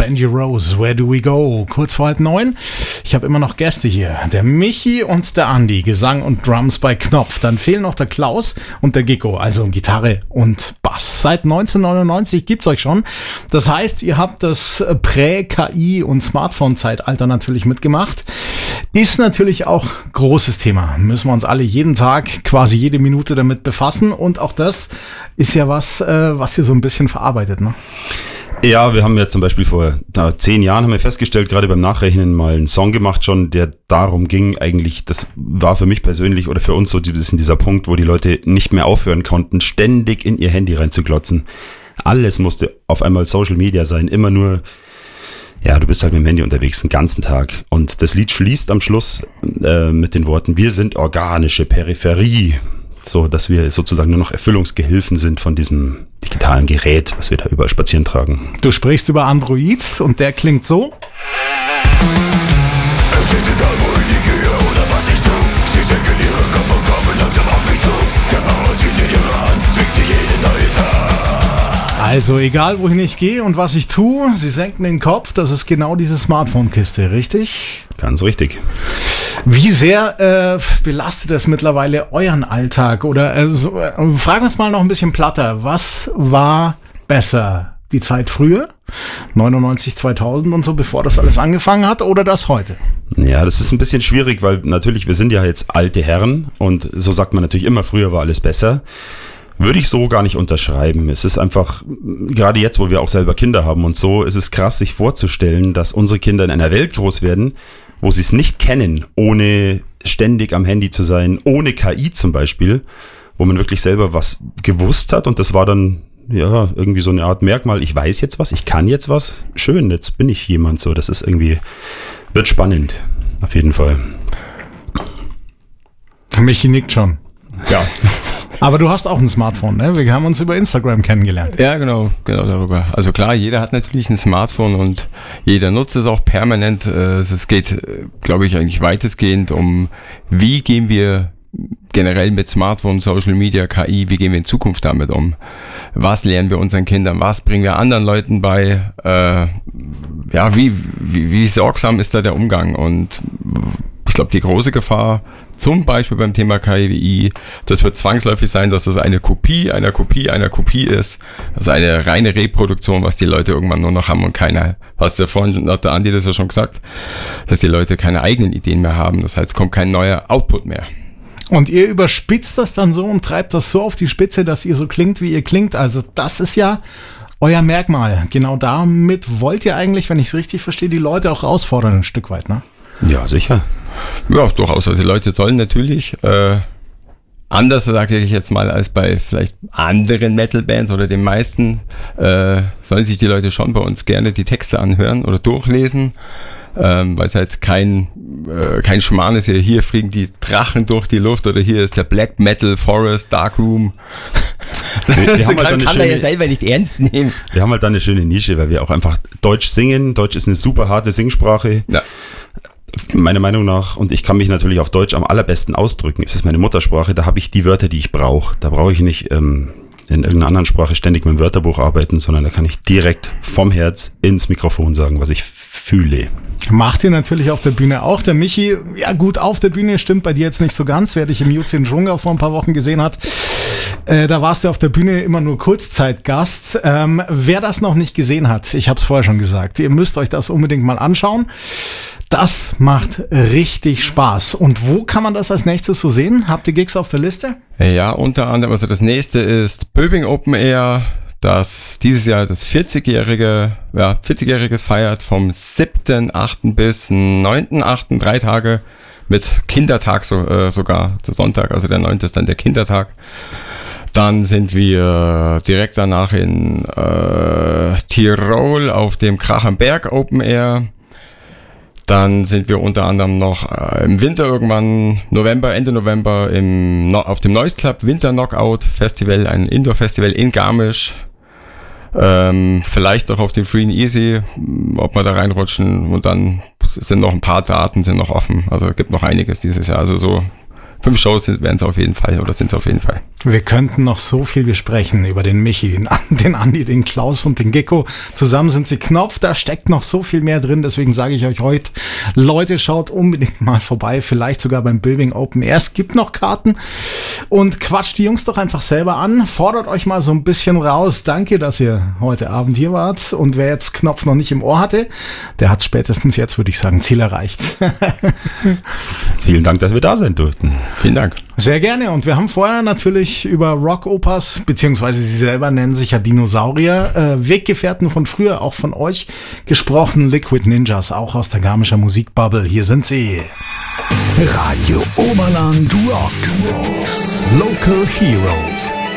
Benji Rose, Where Do We Go? Kurz vor 8:30. Ich habe immer noch Gäste hier. Der Michi und der Andi, Gesang und Drums bei Knopf. Dann fehlen noch der Klaus und der Gecko, also Gitarre und Bass. Seit 1999 gibt's euch schon. Das heißt, ihr habt das Prä-KI- und Smartphone-Zeitalter natürlich mitgemacht. Ist natürlich auch großes Thema. Müssen wir uns alle jeden Tag, quasi jede Minute damit befassen. Und auch das ist ja was ihr so ein bisschen verarbeitet, ne? Ja, wir haben ja zum Beispiel vor 10 Jahren haben wir festgestellt, gerade beim Nachrechnen mal einen Song gemacht schon, der darum ging eigentlich, das war für mich persönlich oder für uns so ein bisschen dieser Punkt, wo die Leute nicht mehr aufhören konnten, ständig in ihr Handy reinzuglotzen. Alles musste auf einmal Social Media sein, immer nur, ja, du bist halt mit dem Handy unterwegs den ganzen Tag. Und das Lied schließt am Schluss mit den Worten, wir sind organische Peripherie. So, dass wir sozusagen nur noch Erfüllungsgehilfen sind von diesem digitalen Gerät, was wir da überall spazieren tragen. Du sprichst über Android und der klingt so. Es ist egal, wohin ich gehe oder was ich tue. Sie senken ihre Kopf und kommen langsam auf mich zu. Der Parasit in ihrer Hand zwingt sie jeden neuen Tag. Also egal, wohin ich gehe und was ich tue, sie senken den Kopf. Das ist genau diese Smartphone-Kiste, richtig? Ganz richtig. Wie sehr belastet es mittlerweile euren Alltag? Oder fragen wir es mal noch ein bisschen platter. Was war besser? Die Zeit früher, 99, 2000 und so, bevor das alles angefangen hat, oder das heute? Ja, das ist ein bisschen schwierig, weil natürlich, wir sind ja jetzt alte Herren und so sagt man natürlich immer, früher war alles besser. Würde ich so gar nicht unterschreiben. Es ist einfach, gerade jetzt, wo wir auch selber Kinder haben und so, ist es krass, sich vorzustellen, dass unsere Kinder in einer Welt groß werden, wo sie es nicht kennen, ohne ständig am Handy zu sein, ohne KI zum Beispiel, wo man wirklich selber was gewusst hat und das war dann ja irgendwie so eine Art Merkmal, ich weiß jetzt was, ich kann jetzt was, schön, jetzt bin ich jemand so, das ist irgendwie, wird spannend, auf jeden Fall. Michi nickt schon. Ja. Aber du hast auch ein Smartphone, ne? Wir haben uns über Instagram kennengelernt. Ja, genau darüber. Also klar, jeder hat natürlich ein Smartphone und jeder nutzt es auch permanent. Es geht, glaube ich, eigentlich weitestgehend um, wie gehen wir generell mit Smartphone, Social Media, KI, wie gehen wir in Zukunft damit um? Was lernen wir unseren Kindern? Was bringen wir anderen Leuten bei? Wie sorgsam ist da der Umgang? Und ich glaube, die große Gefahr, zum Beispiel beim Thema KI, das wird zwangsläufig sein, dass das eine Kopie einer Kopie einer Kopie ist. Also eine reine Reproduktion, was die Leute irgendwann nur noch haben und keiner, hast du ja vorhin, hat der Andi das ja schon gesagt, dass die Leute keine eigenen Ideen mehr haben. Das heißt, es kommt kein neuer Output mehr. Und ihr überspitzt das dann so und treibt das so auf die Spitze, dass ihr so klingt, wie ihr klingt. Also das ist ja euer Merkmal. Genau damit wollt ihr eigentlich, wenn ich es richtig verstehe, die Leute auch herausfordern ein Stück weit, ne? Ja, sicher. Ja, durchaus. Also die Leute sollen natürlich anders, sage ich jetzt mal, als bei vielleicht anderen Metal-Bands oder den meisten, sollen sich die Leute schon bei uns gerne die Texte anhören oder durchlesen, weil es halt kein Schmarrn ist. Hier fliegen die Drachen durch die Luft oder hier ist der Black Metal Forest Dark Room. Wir haben halt kann er ja selber nicht ernst nehmen. Wir haben halt da eine schöne Nische, weil wir auch einfach Deutsch singen. Deutsch ist eine super harte Singsprache. Ja. Meiner Meinung nach, und ich kann mich natürlich auf Deutsch am allerbesten ausdrücken, es ist meine Muttersprache, da habe ich die Wörter, die ich brauche. Da brauche ich nicht in irgendeiner anderen Sprache ständig mit dem Wörterbuch arbeiten, sondern da kann ich direkt vom Herz ins Mikrofon sagen, was ich fühle. Macht ihr natürlich auf der Bühne auch. Der Michi, ja gut, auf der Bühne stimmt bei dir jetzt nicht so ganz, wer dich im Jutsin Dschunga vor ein paar Wochen gesehen hat. Da warst du auf der Bühne immer nur Kurzzeitgast. Wer das noch nicht gesehen hat, ich habe es vorher schon gesagt, ihr müsst euch das unbedingt mal anschauen. Das macht richtig Spaß. Und wo kann man das als nächstes so sehen? Habt ihr Gigs auf der Liste? Ja, unter anderem, also das nächste ist Böbing Open Air, das dieses Jahr das 40-jähriges feiert, vom 7.8. bis 9.8., 3 Tage mit Kindertag sogar, der Sonntag, also der 9. ist dann der Kindertag. Dann sind wir direkt danach in Tirol auf dem Krach am Berg Open Air. Dann sind wir unter anderem noch im Winter irgendwann, Ende November, auf dem Noise Club Winter Knockout Festival, ein Indoor-Festival in Garmisch. Vielleicht auch auf dem Free and Easy, ob wir da reinrutschen. Und dann sind noch ein paar Daten sind noch offen. Also es gibt noch einiges dieses Jahr. Also so 5 Shows werden es auf jeden Fall oder sind es auf jeden Fall. Wir könnten noch so viel besprechen über den Michi, den Andi, den Klaus und den Gecko. Zusammen sind sie Knopf, da steckt noch so viel mehr drin. Deswegen sage ich euch heute, Leute, schaut unbedingt mal vorbei. Vielleicht sogar beim Bilbing Open Air. Es gibt noch Karten. Und quatscht die Jungs doch einfach selber an. Fordert euch mal so ein bisschen raus. Danke, dass ihr heute Abend hier wart. Und wer jetzt Knopf noch nicht im Ohr hatte, der hat spätestens jetzt, würde ich sagen, Ziel erreicht. Vielen Dank, dass wir da sein durften. Vielen Dank. Sehr gerne. Und wir haben vorher natürlich über Rock-Opas, beziehungsweise sie selber nennen sich ja Dinosaurier, Weggefährten von früher, auch von euch, gesprochen. Liquid Ninjas, auch aus der Garmischer Musikbubble. Hier sind sie. Radio Oberland Rocks. Local Heroes.